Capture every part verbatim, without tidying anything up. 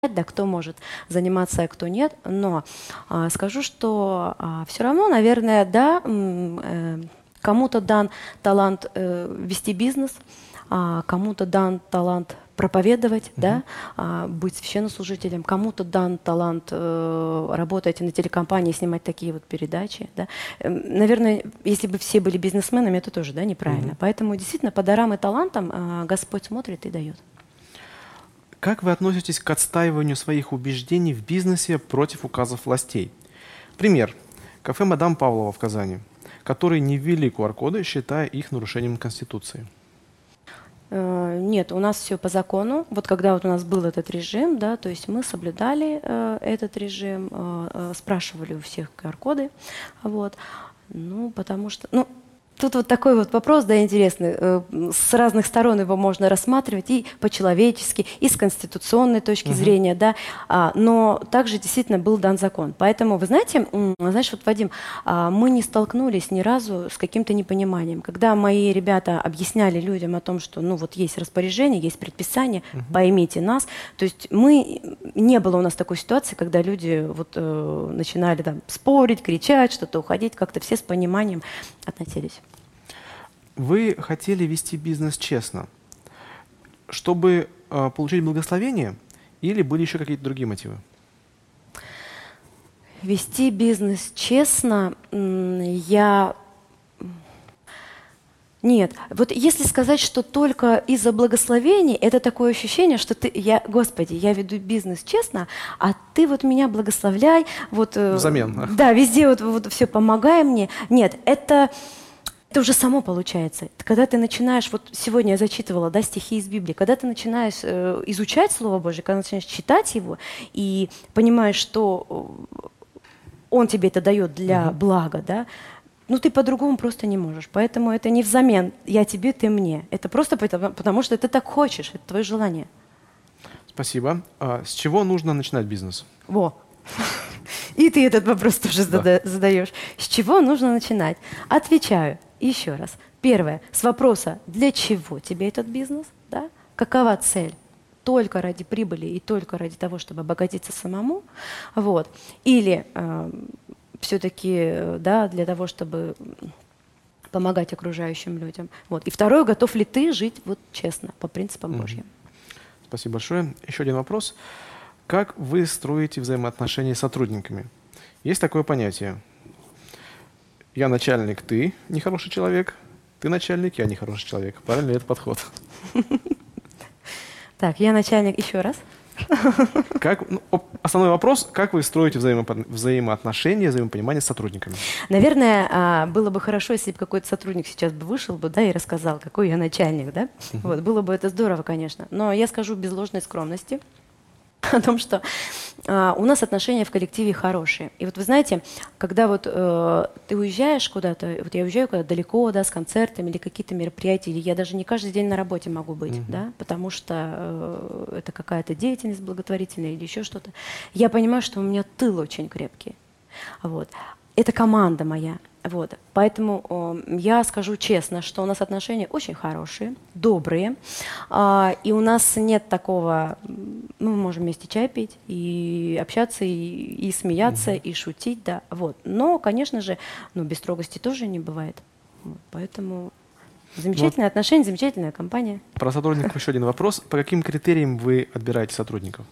да, кто может заниматься, а кто нет. Но а, скажу, что а, все равно, наверное, да, м, э, кому-то дан талант э, вести бизнес, а, кому-то дан талант проповедовать, Мгм. да, а, быть священнослужителем, кому-то дан талант э, работать на телекомпании, снимать такие вот передачи. Да. Эм, Наверное, если бы все были бизнесменами, это тоже, да, неправильно. Мгм. Поэтому действительно по дарам и талантам а, Господь смотрит и дает. Как вы относитесь к отстаиванию своих убеждений в бизнесе против указов властей? Пример. Кафе «Мадам Павлова» в Казани, которые не ввели ку ар коды, считая их нарушением Конституции. Э, Нет, у нас все по закону. Вот когда вот у нас был этот режим, да, то есть мы соблюдали э, этот режим, э, э, спрашивали у всех ку ар коды, вот. Ну, потому что, ну, тут вот такой вот вопрос, да, интересный. э, С разных сторон его можно рассматривать и по-человечески, и с конституционной точки Мгм. зрения, да, а, но также действительно был дан закон. Поэтому, вы знаете, м, знаешь, вот, Вадим, а, мы не столкнулись ни разу с каким-то непониманием. Когда мои ребята объясняли людям о том, что, ну, вот есть распоряжение, есть предписание, Мгм. поймите нас, то есть мы, не было у нас такой ситуации, когда люди вот э, начинали там спорить, кричать, что-то уходить, как-то все с пониманием относились. Вы хотели вести бизнес честно, чтобы э, получить благословение, или были еще какие-то другие мотивы? Вести бизнес честно, м, я... Нет, вот если сказать, что только из-за благословений, это такое ощущение, что ты, я, Господи, я веду бизнес честно, а ты вот меня благословляй, вот, э, Взамен. а? да, везде вот, вот все помогай мне. Нет, это, это уже само получается. Когда ты начинаешь, вот сегодня я зачитывала, да, стихи из Библии, когда ты начинаешь э, изучать Слово Божье, когда начинаешь читать его и понимаешь, что э, Он тебе это дает для Мгм. блага, да, ну, ты по-другому просто не можешь. Поэтому это не взамен «я тебе, ты мне». Это просто потому, потому что ты так хочешь, это твое желание. Спасибо. А с чего нужно начинать бизнес? Во. И ты этот вопрос тоже Да. зада- задаешь. С чего нужно начинать? Отвечаю еще раз. Первое. С вопроса «для чего тебе этот бизнес?» да? Какова цель? Только ради прибыли и только ради того, чтобы обогатиться самому? Вот. Или э, все-таки да, для того, чтобы помогать окружающим людям. Вот. И второе, готов ли ты жить вот честно, по принципам Мгм. Божьим? Спасибо большое. Еще один вопрос. Как вы строите взаимоотношения с сотрудниками? Есть такое понятие. Я начальник, ты нехороший человек. Ты начальник, я нехороший человек. Правильно ли это подход? Так, я начальник еще раз. Как, ну, оп- основной вопрос, как вы строите взаимопо- взаимоотношения, взаимопонимание с сотрудниками? Наверное, а, было бы хорошо, если бы какой-то сотрудник сейчас бы вышел бы, да, и рассказал, какой я начальник, да. Мгм. Вот, было бы это здорово, конечно. Но я скажу без ложной скромности о том, что а, у нас отношения в коллективе хорошие. И вот вы знаете, когда вот э, ты уезжаешь куда-то, вот я уезжаю куда-то далеко, да, с концертами или какие-то мероприятия, или я даже не каждый день на работе могу быть, Мгм. да, потому что э, это какая-то деятельность благотворительная или еще что-то. Я понимаю, что у меня тыл очень крепкий. Вот. Это команда моя. Вот. Поэтому э, я скажу честно, что у нас отношения очень хорошие, добрые, а, и у нас нет такого, м, ну, мы можем вместе чай пить и общаться, и, и смеяться, Мгм. и шутить, да. Вот. Но, конечно же, ну, без строгости тоже не бывает. Вот. Поэтому Ну вот замечательные отношения, замечательная компания. про сотрудников еще один вопрос. По каким критериям вы отбираете сотрудников?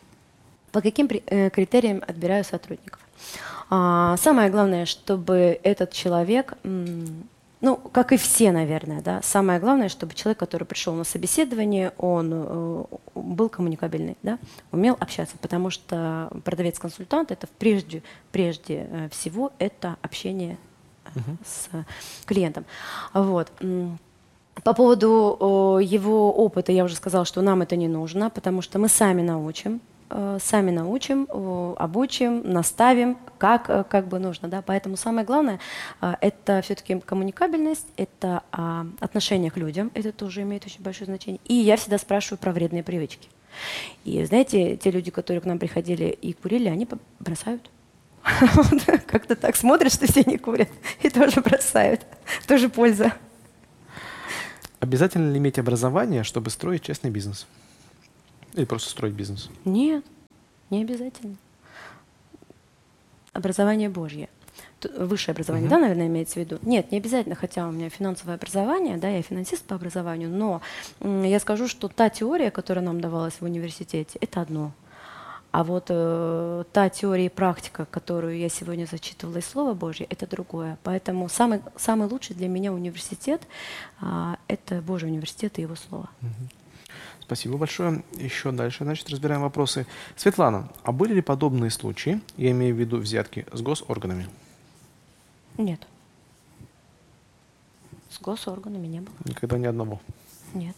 По каким при- э, критериям отбираю сотрудников? А, самое главное, чтобы этот человек, м, ну, как и все, наверное, да, самое главное, чтобы человек, который пришел на собеседование, он э, был коммуникабельный, да, умел общаться, потому что продавец-консультант это прежде, прежде э, всего это общение э, Мгм. с клиентом. Вот. М, По поводу о, его опыта я уже сказала, что нам это не нужно, потому что мы сами научим, э, сами научим, о, обучим, наставим, как, э, как бы нужно. Да? Поэтому самое главное э, это все-таки коммуникабельность, это а, отношение к людям, это тоже имеет очень большое значение. И я всегда спрашиваю про вредные привычки. И знаете, те люди, которые к нам приходили и курили, они по- бросают. Вот, как-то так смотрят, что все не курят, и тоже бросают. Тоже польза. Обязательно ли иметь образование, чтобы строить честный бизнес? Или просто строить бизнес? Нет. Не обязательно. Образование Божье. Т- Высшее образование, Мгм. да, наверное, имеется в виду? Нет, не обязательно, хотя у меня финансовое образование, да, я финансист по образованию, но м, я скажу, что та теория, которая нам давалась в университете, это одно. А вот э, та теория и практика, которую я сегодня зачитывала из Слова Божьего, это другое. Поэтому самый, самый лучший для меня университет а, это Божий университет и Его Слово. Спасибо большое. Еще дальше, значит, разбираем вопросы. Светлана, а были ли подобные случаи, я имею в виду взятки, с госорганами? Нет. С госорганами не было. Никогда ни одного. Нет.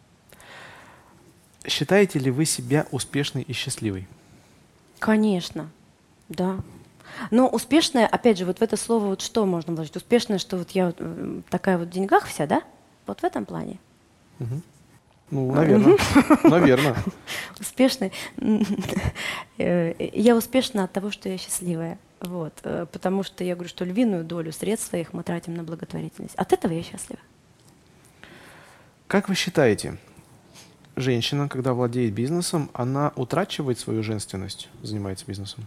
Считаете ли вы себя успешной и счастливой? Конечно, да. Но успешная, опять же, вот в это слово вот что можно вложить? Успешная, что вот я вот, м, такая вот в деньгах вся, да? Вот в этом плане. Мгм. Ну, наверное. Наверное. Успешной. Э, Я успешна от того, что я счастливая. Вот. э, Потому что я говорю, что львиную долю средств своих мы тратим на благотворительность. От этого я счастлива. Как вы считаете, женщина, когда владеет бизнесом, она утрачивает свою женственность, занимается бизнесом?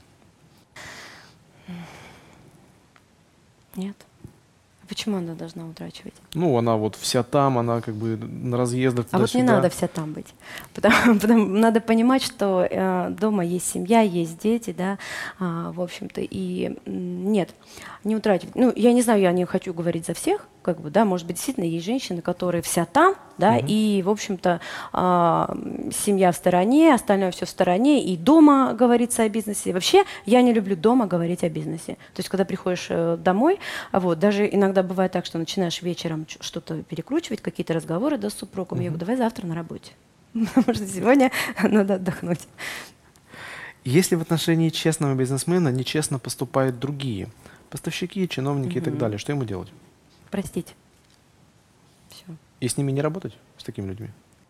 Нет. Почему она должна утрачивать? Ну, она вот вся там, она как бы на разъездах А вот не туда-сюда. надо вся там быть. Потому, потому- надо понимать, что э, дома есть семья, есть дети, да, а, в общем-то, и м, нет, не утрачивать. Ну, я не знаю, я не хочу говорить за всех, как бы, да, может быть, действительно есть женщины, которые вся там, да, Мгм. и, в общем-то, а, м, семья в стороне, остальное все в стороне, и дома говорится о бизнесе. Вообще, я не люблю дома говорить о бизнесе. То есть, когда приходишь э, домой, а вот, даже иногда бывает так, что начинаешь вечером ч- что-то перекручивать, какие-то разговоры, да, с супругом. Я Мгм. говорю, давай завтра на работе. Потому что сегодня надо отдохнуть. Если в отношении честного бизнесмена нечестно поступают другие, поставщики, чиновники и так Мгм. далее, что ему делать? Простите. Все. И с ними не работать, с такими людьми?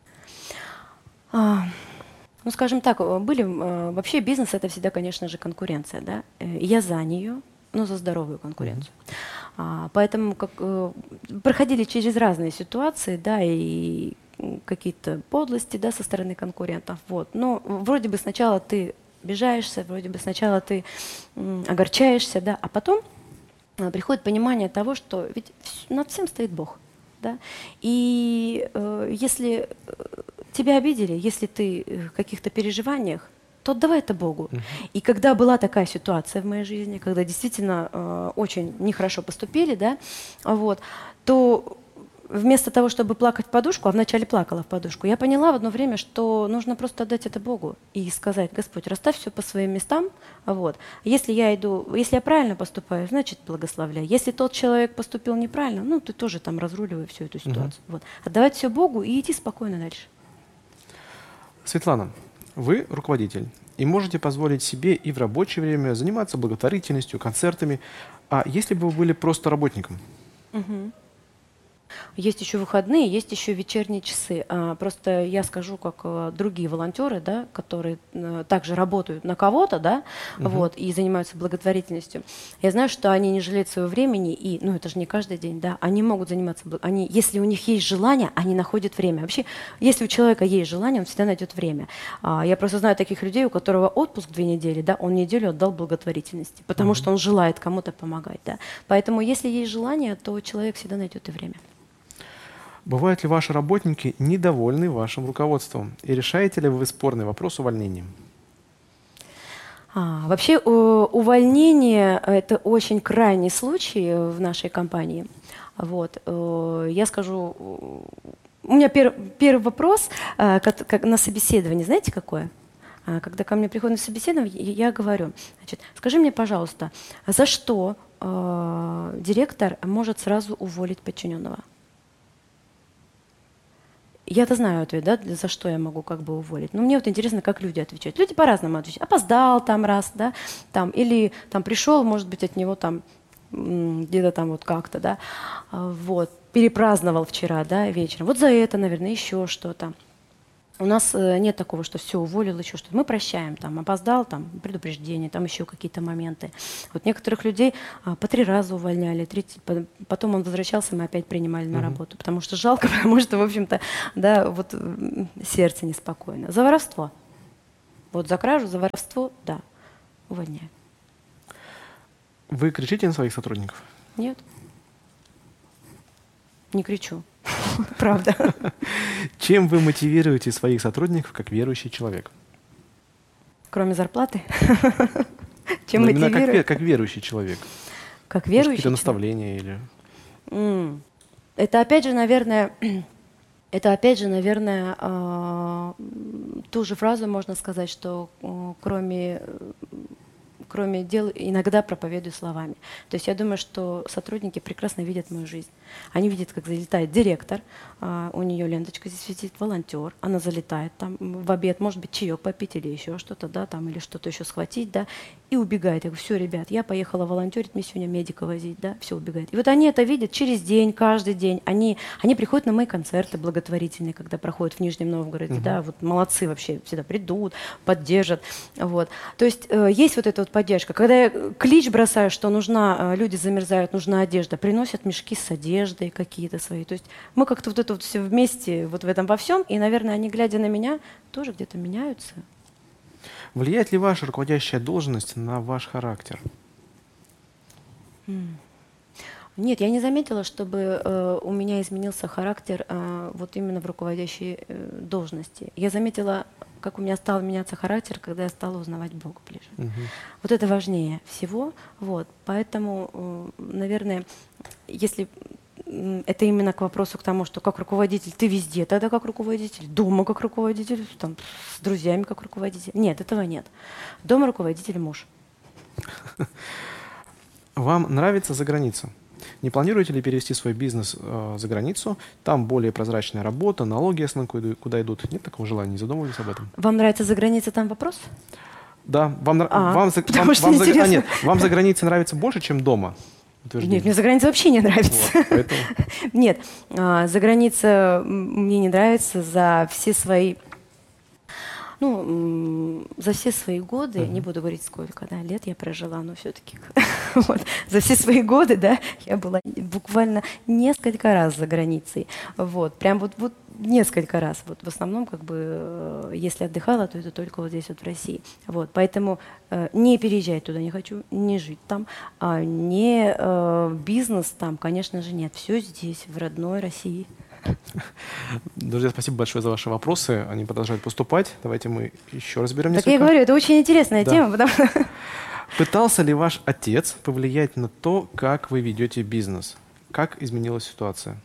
А, Ну, скажем так, э, были э, вообще бизнес это всегда, конечно же, конкуренция, да. Э, и Я за нее, но за здоровую конкуренцию. А, Поэтому как э, проходили через разные ситуации, да, и м, какие-то подлости, да, со стороны конкурентов, вот. Но вроде бы сначала ты обижаешься, вроде бы сначала ты м, огорчаешься, да, а потом а, приходит понимание того, что ведь вс- над всем стоит Бог, да. И э, если э, тебя обидели, если ты э, в каких-то переживаниях, то отдавай это Богу. Мгм. И когда была такая ситуация в моей жизни, когда действительно э, очень нехорошо поступили, да, вот, то вместо того, чтобы плакать в подушку, а вначале плакала в подушку, я поняла в одно время, что нужно просто отдать это Богу и сказать: Господь, расставь все по своим местам. Вот. Если я иду, если я правильно поступаю, значит благословляй. Если тот человек поступил неправильно, ну ты тоже там разруливай всю эту Мгм. ситуацию. Вот. Отдавать все Богу и идти спокойно дальше. Светлана, вы руководитель и можете позволить себе и в рабочее время заниматься благотворительностью, концертами. А если бы вы были просто работником? Мгм. Есть еще выходные, есть еще вечерние часы. А, Просто я скажу, как э, другие волонтеры, да, которые э, также работают на кого-то, да, Мгм. вот, и занимаются благотворительностью. Я знаю, что они не жалеют своего времени, и, ну, это же не каждый день, да, они могут заниматься, бл- они, если у них есть желание, они находят время. Вообще, если у человека есть желание, он всегда найдет время. А, Я просто знаю таких людей, у которого отпуск две недели, да, он неделю отдал благотворительности, потому Мгм. что он желает кому-то помогать, да. Поэтому, если есть желание, то человек всегда найдет и время. Бывают ли ваши работники недовольны вашим руководством? И решаете ли вы спорный вопрос увольнением? А, вообще э, увольнение — это очень крайний случай в нашей компании. Вот. э, Я скажу, э, у меня пер- первый вопрос э, как, как на собеседовании, знаете, какое? А, Когда ко мне приходят на собеседование, я я говорю: значит, скажи мне, пожалуйста, за что э, директор может сразу уволить подчиненного? Я-то знаю ответ, да, для- за что я могу как бы уволить. Но мне вот интересно, как люди отвечают. Люди по-разному отвечают. Опоздал там раз, да, там, или там пришел, может быть, от него там м, где-то там вот как-то, да, а, вот, перепраздновал вчера, да, вечером. Вот за это, наверное, еще что-то. У нас э, нет такого, что все, уволил, еще что-то. Мы прощаем, там, опоздал, там, предупреждение, там еще какие-то моменты. Вот некоторых людей а, по три раза увольняли, третий, по- потом он возвращался, мы опять принимали на Мгм. работу, потому что жалко, потому что, в общем-то, да, вот м, сердце неспокойно. За воровство. Вот за кражу, за воровство, да, увольняю. Вы кричите на своих сотрудников? Нет, не кричу, правда. Чем вы мотивируете своих сотрудников как верующий человек? Кроме зарплаты? Чем Но именно как, мотивирую? ве- как верующий человек. Как Может, верующий какие-то человек? наставления или... М. Это опять же, наверное, это опять же, наверное, а, м, ту же фразу можно сказать, что э, кроме, э, кроме дел иногда проповедую словами. То есть я думаю, что сотрудники прекрасно видят мою жизнь. Они видят, как залетает директор, а, у нее ленточка здесь висит, волонтер, она залетает там в обед, может быть, чаек попить или еще что-то, да, там, или что-то еще схватить, да, и убегает. Я говорю, все, ребят, я поехала волонтерить, мне сегодня медика возить, да, все, убегает. И вот они это видят через день, каждый день. Они, они приходят на мои концерты благотворительные, когда проходят в Нижнем Новгороде, Мгм. да, вот молодцы вообще, всегда придут, поддержат, вот. То есть э, есть вот эта вот поддержка. Когда я э, клич бросаю, что нужна, э, люди замерзают, нужна одежда, приносят мешки с одеждой какие-то свои. То есть мы как-то вот это вот все вместе вот в этом во всем, и, наверное, они, глядя на меня, тоже где-то меняются. Влияет ли ваша руководящая должность на ваш характер? М. Нет, я не заметила, чтобы э, у меня изменился характер э, вот именно в руководящей э, должности. Я заметила, как у меня стал меняться характер, когда я стала узнавать Бога ближе. Мгм. Вот это важнее всего. Вот. Поэтому, э, наверное, если м, это именно к вопросу к тому, что как руководитель ты везде тогда как руководитель, дома как руководитель, там, с друзьями как руководитель. Нет, этого нет. Дома руководитель муж. Вам нравится за граница? Не планируете ли перевести свой бизнес э, за границу? Там более прозрачная работа, налоги основные куда, куда идут. Нет такого желания? Не задумывались об этом? Вам нравится за границей там вопрос? Да, вам, нра- А, вам, за, потому вам, что вам за- а, интересно. нет, вам за границей нравится больше, чем дома? Утверждение. Нет, мне за границей вообще не нравится. Вот, поэтому... Нет, а, за граница м, мне не нравится за все свои, ну, м, за все свои годы, Мгм. не буду говорить сколько, да, лет я прожила, но все-таки вот, за все свои годы, да, я была буквально несколько раз за границей, вот, прям вот, вот несколько раз, вот в основном, как бы, э, если отдыхала, то это только вот здесь вот в России, вот, поэтому э, не переезжать туда не хочу, не жить там, а не э, бизнес там, конечно же, нет, все здесь, в родной России. Друзья, спасибо большое за ваши вопросы. Они продолжают поступать. Давайте мы еще разберем Так я и несколько. говорю, это очень интересная Да. тема, потому что Пытался ли ваш отец повлиять на то, как вы ведете бизнес? Как изменилась ситуация?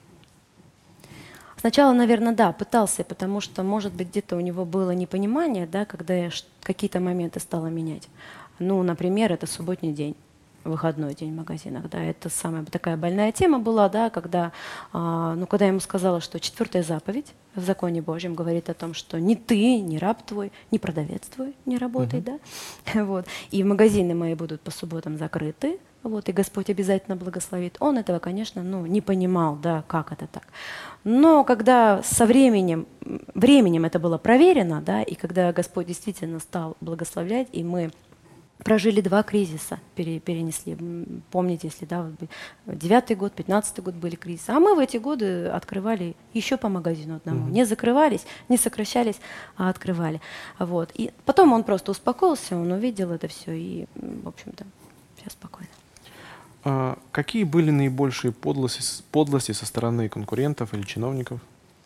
сначала, наверное, да, пытался, потому что, может быть, где-то у него было непонимание, да, когда я ш- какие-то моменты стала менять. Ну, например, это субботний день, выходной день в магазинах, да, это самая такая больная тема была, да, когда, а, ну, когда я ему сказала, что четвертая заповедь в законе Божьем говорит о том, что ни ты, ни раб твой, ни продавец твой не работай, Мгм. да, вот, и магазины мои будут по субботам закрыты, вот, и Господь обязательно благословит. Он этого, конечно, ну, не понимал, да, как это так. Но когда со временем, м, временем это было проверено, да, и когда Господь действительно стал благословлять, и мы прожили два кризиса, пере- перенесли. М, Помните, если да, вот бы девятый год, пятнадцатый год были кризисы. А мы в эти годы открывали еще по магазину одному. Мгм. Не закрывались, не сокращались, а открывали. Вот. И потом он просто успокоился, он увидел это все, и, м, в общем-то, все спокойно. А, какие были наибольшие подлости, с- подлости со стороны конкурентов или чиновников?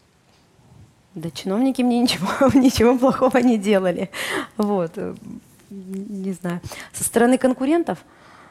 Да чиновники мне ничего, ничего плохого не делали. Вот. э, Не знаю. Со стороны конкурентов,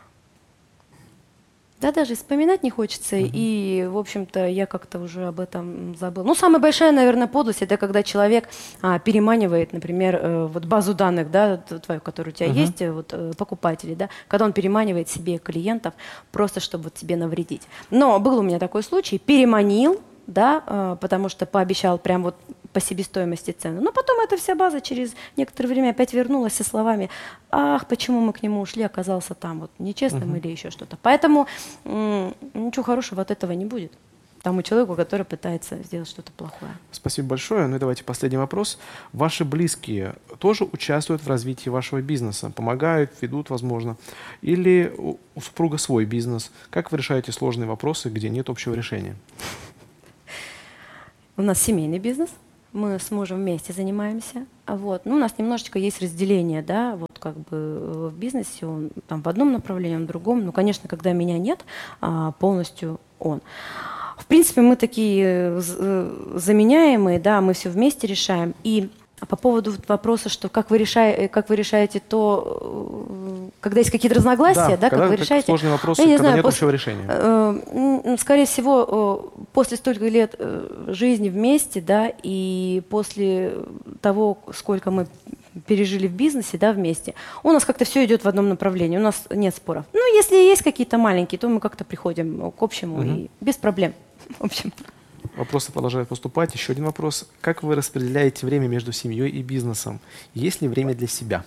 да, даже и вспоминать не хочется. Мгм. И, в общем-то, я как-то уже об этом забыла. Ну, самая большая, наверное, подлость — это когда человек а, переманивает, например, э, вот базу данных, да, т- твою, которая у тебя Мгм. есть, э, вот, э, покупателей, да, когда он переманивает себе клиентов просто, чтобы вот тебе навредить. Но был у меня такой случай, переманил, да, э, потому что пообещал прям вот по себестоимости цены. Но потом эта вся база через некоторое время опять вернулась со словами: ах, почему мы к нему ушли, оказался там вот нечестным Мгм. или еще что-то. Поэтому м, ничего хорошего от этого не будет тому человеку, который пытается сделать что-то плохое. Спасибо большое. Ну и давайте последний вопрос. Ваши близкие тоже участвуют в развитии вашего бизнеса? Помогают, ведут, возможно? Или у у супруга свой бизнес? Как вы решаете сложные вопросы, где нет общего решения? У нас семейный бизнес, Мы с мужем вместе занимаемся. А Вот. Ну, у нас немножечко есть разделение, да, вот как бы э, в бизнесе он там в одном направлении, он в другом. Ну, конечно, когда меня нет, а, полностью он. В принципе, мы такие э, з- э, заменяемые, да, мы все вместе решаем. И по поводу вот вопроса, что как вы, решаете, как вы решаете то, э, когда есть какие-то разногласия, да, когда как вы так решаете. сложные вопросы, Ну, я не когда знаю, нет после- общего решения. Э, м, Скорее всего, э, после стольких лет э, жизни вместе, да, и после того, сколько мы пережили в бизнесе, да, вместе, у нас как-то все идет в одном направлении, у нас нет споров. Ну, если есть какие-то маленькие, то мы как-то приходим к общему Мгм. и без проблем. В общем. Вопросы продолжают поступать. Еще один вопрос. Как вы распределяете время между семьей и бизнесом? Есть ли время для себя?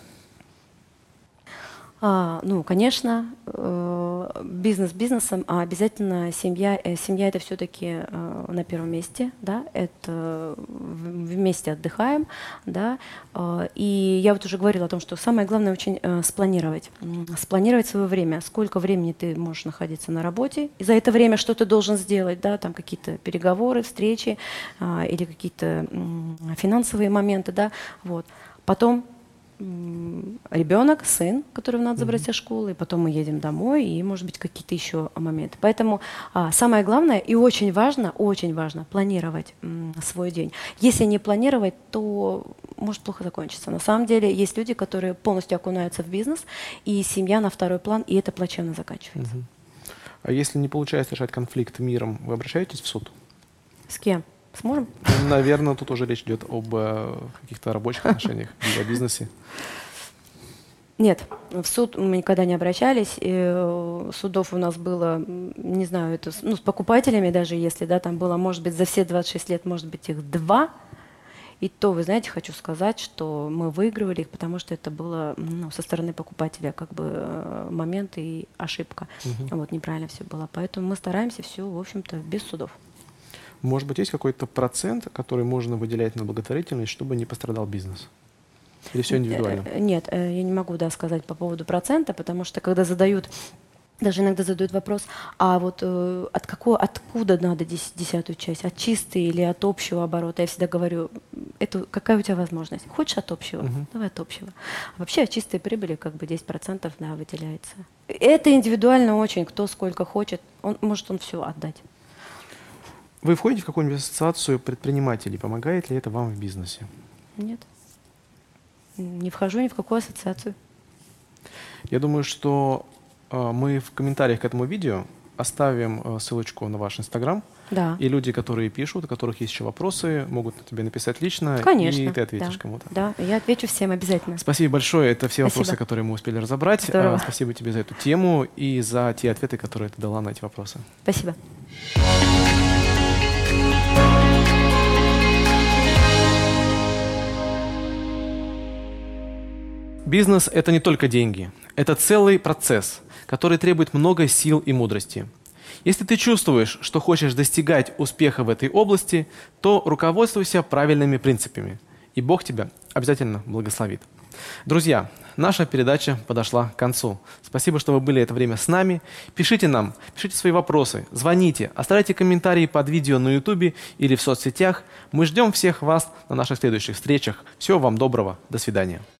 А, ну, конечно, э, бизнес бизнесом, а обязательно семья. э, Семья это все-таки на первом месте, да, это в- вместе отдыхаем, да. э, И я вот уже говорила о том, что самое главное очень э, спланировать, М, спланировать свое время, сколько времени ты можешь находиться на работе, и за это время что ты должен сделать, да, там какие-то переговоры, встречи а, или какие-то м, финансовые моменты, да, вот. Потом м, ребенок, сын, которого надо забрать со школы, и потом мы едем домой, и, может быть, какие-то еще моменты. Поэтому а, самое главное и очень важно, очень важно планировать м, свой день. Если не планировать, то может плохо закончиться. На самом деле есть люди, которые полностью окунаются в бизнес, и семья на второй план, и это плачевно заканчивается. Мгм. А если не получается решать конфликт миром, вы обращаетесь в суд? С кем? С мужем? Наверное, тут уже речь идет об э, каких-то рабочих отношениях, и о бизнесе. Нет, в суд мы никогда не обращались. И, э, судов у нас было, м, не знаю, это, с- ну, с покупателями даже если, да, там было, может быть, за все двадцать шесть лет, может быть, их два. И то, вы знаете, хочу сказать, что мы выигрывали их, потому что это было, ну, со стороны покупателя как бы э, момент и ошибка. Мгм. Вот неправильно все было. Поэтому мы стараемся все, в общем-то, без судов. Может быть, есть какой-то процент, который можно выделять на благотворительность, чтобы не пострадал бизнес? Или все индивидуально? Э, э, Нет, э, я не могу, да, сказать по поводу процента, потому что когда задают, даже иногда задают вопрос, а вот э, от какого, откуда надо дес- десятую часть, от чистой или от общего оборота? Я всегда говорю, это какая у тебя возможность? Хочешь от общего? Мгм. Давай от общего. А вообще от чистой прибыли как бы десять процентов, да, выделяется. Это индивидуально очень, кто сколько хочет, он может он все отдать. Вы входите в какую-нибудь ассоциацию предпринимателей? Помогает ли это вам в бизнесе? Нет. Не вхожу ни в какую ассоциацию. Я думаю, что э, мы в комментариях к этому видео оставим э, ссылочку на ваш Инстаграм. Да. И люди, которые пишут, у которых есть еще вопросы, могут тебе написать лично, Конечно. и ты ответишь да. кому-то. Да, я отвечу всем обязательно. Спасибо большое. Это все Спасибо. вопросы, которые мы успели разобрать. Здорово. А, Спасибо тебе за эту тему и за те ответы, которые ты дала на эти вопросы. Спасибо. Бизнес – это не только деньги. Это целый процесс, который требует много сил и мудрости. Если ты чувствуешь, что хочешь достигать успеха в этой области, то руководствуйся правильными принципами, и Бог тебя обязательно благословит. Друзья, наша передача подошла к концу. Спасибо, что вы были это время с нами. Пишите нам, пишите свои вопросы, звоните, оставляйте комментарии под видео на YouTube или в соцсетях. Мы ждем всех вас на наших следующих встречах. Всего вам доброго. До свидания.